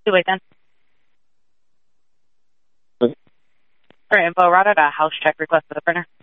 2 10. Okay. For info, routed a house check request for the printer.